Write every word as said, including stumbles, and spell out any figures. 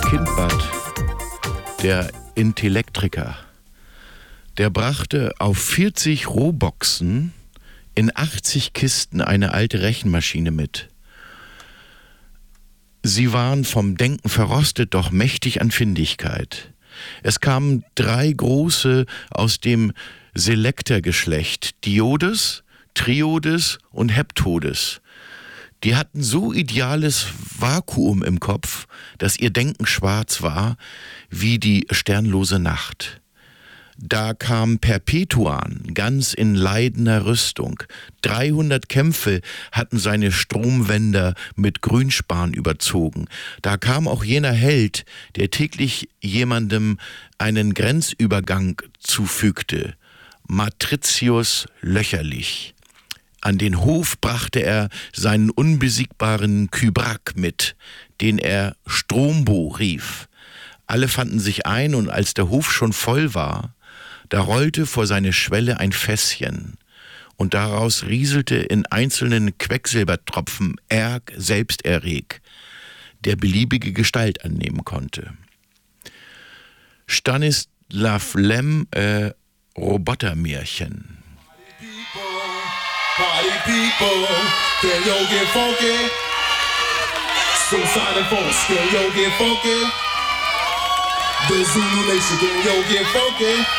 Kindbad, der Intellektriker, der brachte auf vierzig Rohboxen in achtzig Kisten eine alte Rechenmaschine mit. Sie waren vom Denken verrostet, doch mächtig an Findigkeit. Es kamen drei große aus dem Selektergeschlecht, Diodes, Triodes und Heptodes. Die hatten so ideales Vakuum im Kopf, dass ihr Denken schwarz war wie die sternlose Nacht. Da kam Perpetuan, ganz in leidender Rüstung. dreihundert Kämpfe hatten seine Stromwänder mit Grünspan überzogen. Da kam auch jener Held, der täglich jemandem einen Grenzübergang zufügte, Matritius Löcherlich. An den Hof brachte er seinen unbesiegbaren Kybrak mit, den er Strombo rief. Alle fanden sich ein, und als der Hof schon voll war, da rollte vor seine Schwelle ein Fässchen, und daraus rieselte in einzelnen Quecksilbertropfen Erg selbsterreg, der beliebige Gestalt annehmen konnte. Stanislav Lem, äh, Robotermärchen. Party people, can yo get funky? Suicide and Force, can yo get funky? The Zulu Nation, can yo get funky?